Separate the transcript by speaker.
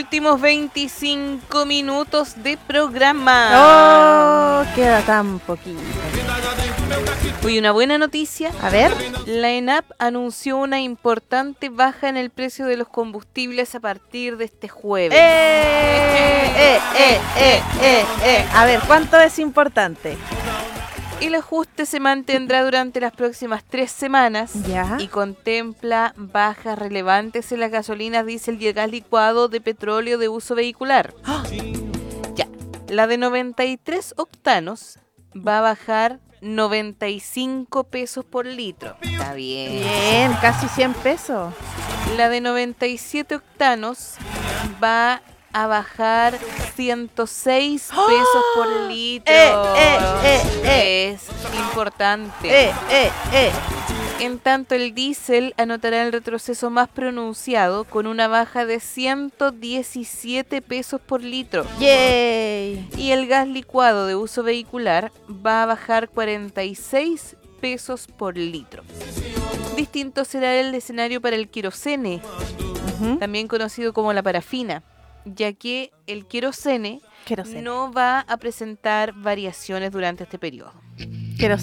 Speaker 1: últimos 25 minutos de programa.
Speaker 2: Oh, queda tan poquito.
Speaker 1: Hoy una buena noticia.
Speaker 2: A ver.
Speaker 1: La ENAP anunció una importante baja en el precio de los combustibles a partir de este jueves.
Speaker 2: A ver, ¿cuánto es importante?
Speaker 1: El ajuste se mantendrá durante las próximas 3 semanas
Speaker 2: Ya.
Speaker 1: y contempla bajas relevantes en las gasolinas, diésel y el gas licuado de petróleo de uso vehicular.
Speaker 2: ¡Oh!
Speaker 1: Ya, la de 93 octanos va a bajar 95 pesos por litro. Está bien.
Speaker 2: Bien, casi 100 pesos.
Speaker 1: La de 97 octanos va a bajar 106 pesos por litro. Es importante. En tanto, el diésel anotará el retroceso más pronunciado con una baja de 117 pesos por litro.
Speaker 2: ¡Yay!
Speaker 1: Y el gas licuado de uso vehicular va a bajar 46 pesos por litro. Distinto será el escenario para el querosene, también conocido como la parafina, ya que el querosene no va a presentar variaciones durante este periodo.